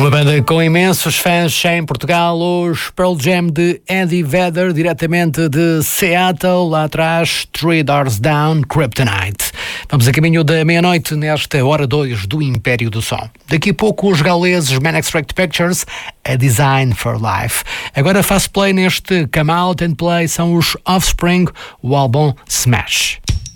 Uma banda com imensos fãs em Portugal, os Pearl Jam de Eddie Vedder, diretamente de Seattle, lá atrás, Three Doors Down, Kryptonite. Vamos a caminho da meia-noite nesta hora 2 do Império do Som. Daqui a pouco os gauleses Man Extract Pictures, A Design for Life. Agora faço play neste Come Out and Play, são os Offspring, o álbum Smash.